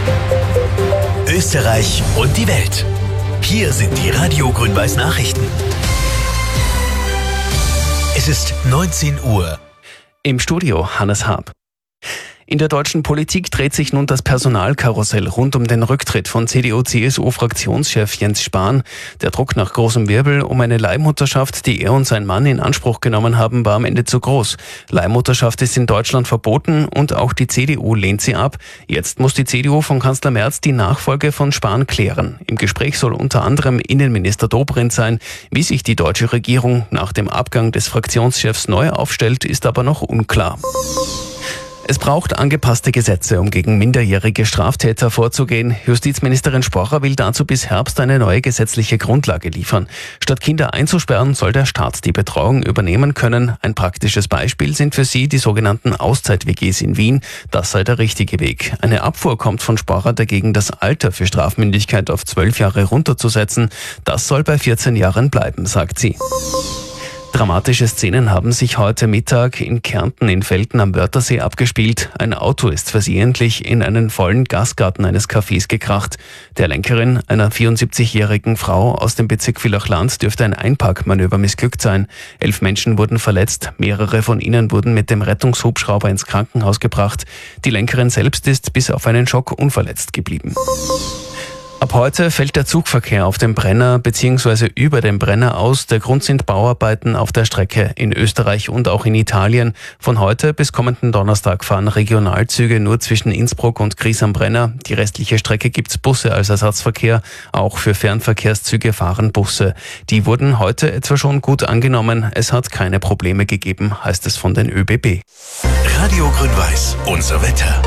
Österreich und die Welt. Hier sind die Radio Grün-Weiß Nachrichten. Es ist 19 Uhr. Im Studio Hannes Haab. In der deutschen Politik dreht sich nun das Personalkarussell rund um den Rücktritt von CDU-CSU-Fraktionschef Jens Spahn. Der Druck nach großem Wirbel um eine Leihmutterschaft, die er und sein Mann in Anspruch genommen haben, war am Ende zu groß. Leihmutterschaft ist in Deutschland verboten und auch die CDU lehnt sie ab. Jetzt muss die CDU von Kanzler Merz die Nachfolge von Spahn klären. Im Gespräch soll unter anderem Innenminister Dobrindt sein. Wie sich die deutsche Regierung nach dem Abgang des Fraktionschefs neu aufstellt, ist aber noch unklar. Es braucht angepasste Gesetze, um gegen minderjährige Straftäter vorzugehen. Justizministerin Sporrer will dazu bis Herbst eine neue gesetzliche Grundlage liefern. Statt Kinder einzusperren, soll der Staat die Betreuung übernehmen können. Ein praktisches Beispiel sind für sie die sogenannten Auszeit-WGs in Wien. Das sei der richtige Weg. Eine Abfuhr kommt von Sporrer dagegen, das Alter für Strafmündigkeit auf 12 Jahre runterzusetzen. Das soll bei 14 Jahren bleiben, sagt sie. Dramatische Szenen haben sich heute Mittag in Kärnten in Velten am Wörthersee abgespielt. Ein Auto ist versehentlich in einen vollen Gastgarten eines Cafés gekracht. Der Lenkerin, einer 74-jährigen Frau aus dem Bezirk Villach-Land, dürfte ein Einparkmanöver missglückt sein. 11 Menschen wurden verletzt, mehrere von ihnen wurden mit dem Rettungshubschrauber ins Krankenhaus gebracht. Die Lenkerin selbst ist bis auf einen Schock unverletzt geblieben. Ab heute fällt der Zugverkehr auf dem Brenner bzw. über dem Brenner aus. Der Grund sind Bauarbeiten auf der Strecke in Österreich und auch in Italien. Von heute bis kommenden Donnerstag fahren Regionalzüge nur zwischen Innsbruck und Gries am Brenner. Die restliche Strecke gibt's Busse als Ersatzverkehr. Auch für Fernverkehrszüge fahren Busse. Die wurden heute etwa schon gut angenommen. Es hat keine Probleme gegeben, heißt es von den ÖBB. Radio Grün-Weiß, unser Wetter.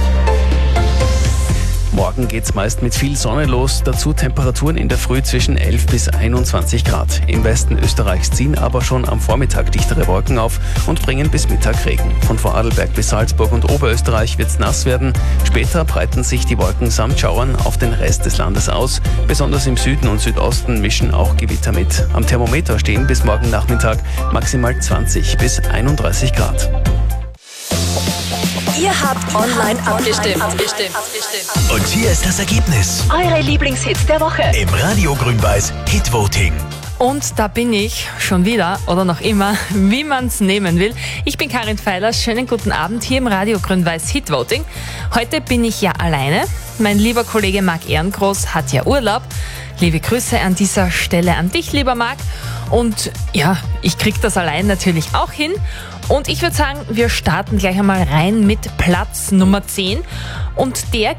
Morgen geht's meist mit viel Sonne los, dazu Temperaturen in der Früh zwischen 11 bis 21 Grad. Im Westen Österreichs ziehen aber schon am Vormittag dichtere Wolken auf und bringen bis Mittag Regen. Von Vorarlberg bis Salzburg und Oberösterreich wird's nass werden. Später breiten sich die Wolken samt Schauern auf den Rest des Landes aus. Besonders im Süden und Südosten mischen auch Gewitter mit. Am Thermometer stehen bis morgen Nachmittag maximal 20 bis 31 Grad. Ihr habt online abgestimmt. Und hier ist das Ergebnis. Eure Lieblingshits der Woche. Im Radio Grün-Weiß Hit-Voting. Und da bin ich schon wieder oder noch immer, wie man es nehmen will. Ich bin Karin Feiler, schönen guten Abend hier im Radio Grün-Weiß Hit-Voting. Heute bin ich ja alleine. Mein lieber Kollege Marc Ehrengroß hat ja Urlaub. Liebe Grüße an dieser Stelle an dich, lieber Marc. Und ja, ich krieg das allein natürlich auch hin. Und ich würde sagen, wir starten gleich einmal rein mit Platz Nummer 10. Und der